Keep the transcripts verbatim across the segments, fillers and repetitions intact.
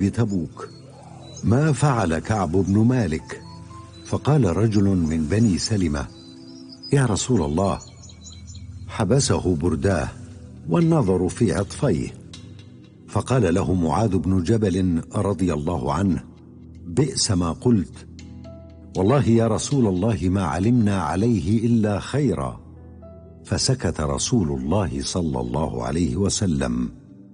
غزوة تبوك: ما فعل كعب بن مالك؟ فقال رجل من بني سلمة: يا رسول الله، حبسه برداه والنظر في عطفيه. فقال له معاذ بن جبل رضي الله عنه: بئس ما قلت، والله يا رسول الله ما علمنا عليه إلا خيرا. فسكت رسول الله صلى الله عليه وسلم.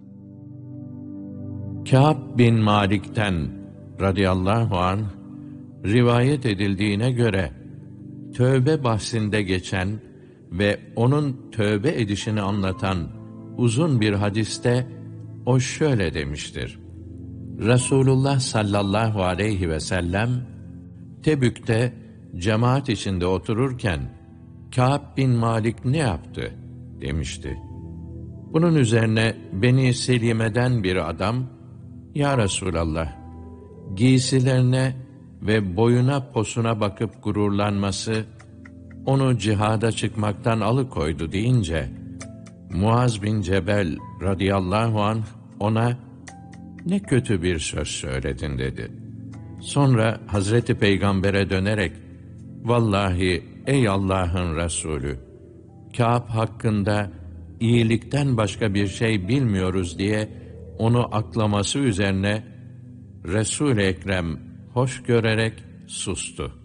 Kâb bin Malik'ten radıyallahu anh rivayet edildiğine göre tövbe bahsinde geçen ve onun tövbe edişini anlatan uzun bir hadiste o şöyle demiştir: Resulullah sallallahu aleyhi ve sellem Tebük'te cemaat içinde otururken Kâb bin Malik ne yaptı demişti. Bunun üzerine Beni Selime'den bir adam, ya Resulallah, giysilerine ve boyuna posuna bakıp gururlanması onu cihada çıkmaktan alıkoydu deyince, Muaz bin Cebel radıyallahu anh ona ne kötü bir söz söyledin dedi. Sonra Hazreti Peygamber'e dönerek, vallahi ey Allah'ın Resulü, Kâb hakkında iyilikten başka bir şey bilmiyoruz diye onu aklaması üzerine Resul-i Ekrem hoş görerek sustu.